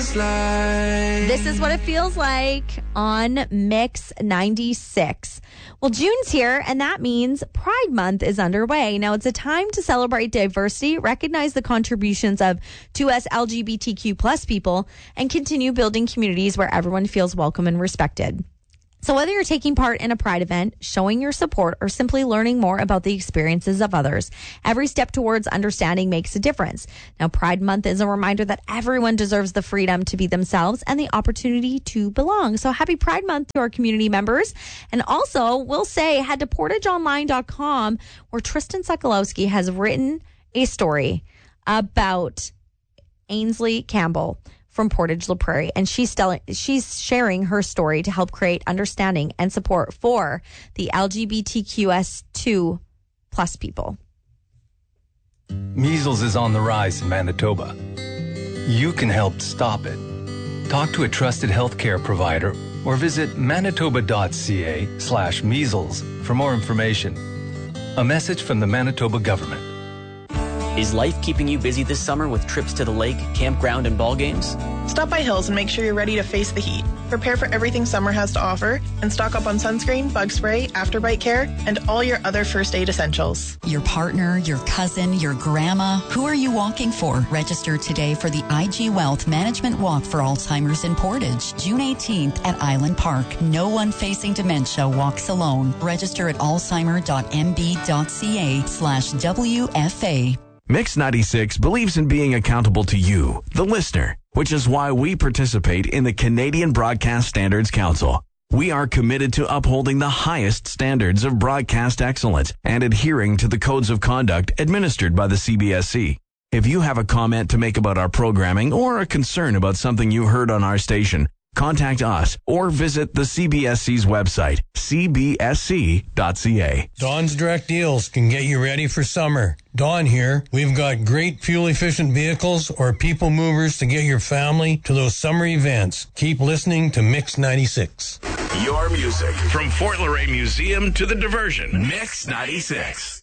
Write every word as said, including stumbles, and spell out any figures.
This is what it feels like on Mix ninety-six. Well, June's here, and that means Pride Month is underway. Now, it's a time to celebrate diversity, recognize the contributions of to us L G B T Q plus people, and continue building communities where everyone feels welcome and respected. So whether you're taking part in a Pride event, showing your support, or simply learning more about the experiences of others, every step towards understanding makes a difference. Now, Pride Month is a reminder that everyone deserves the freedom to be themselves and the opportunity to belong. So happy Pride Month to our community members. And also, we'll say, head to portage online dot com, where Tristan Sokolowski has written a story about Ainsley Campbell from Portage La Prairie, and she's telling, she's sharing her story to help create understanding and support for the L G B T Q S two plus people. Measles is on the rise in Manitoba. You can help stop it. Talk to a trusted healthcare provider or visit manitoba.ca slash measles for more information. A message from the Manitoba government. Is life keeping you busy this summer with trips to the lake, campground, and ball games? Stop by Hills and make sure you're ready to face the heat. Prepare for everything summer has to offer and stock up on sunscreen, bug spray, afterbite care, and all your other first aid essentials. Your partner, your cousin, your grandma, who are you walking for? Register today for the I G Wealth Management Walk for Alzheimer's in Portage, June eighteenth at Island Park. No one facing dementia walks alone. Register at alzheimer.mb.ca slash WFA. Mix ninety-six believes in being accountable to you, the listener, which is why we participate in the Canadian Broadcast Standards Council. We are committed to upholding the highest standards of broadcast excellence and adhering to the codes of conduct administered by the C B S C. If you have a comment to make about our programming or a concern about something you heard on our station, contact us or visit the C B S C's website, c b s c dot c a. Dawn's Direct Deals can get you ready for summer. Dawn here. We've got great fuel-efficient vehicles or people movers to get your family to those summer events. Keep listening to Mix ninety-six. Your music from Fort Laurier Museum to the diversion. Mix ninety-six.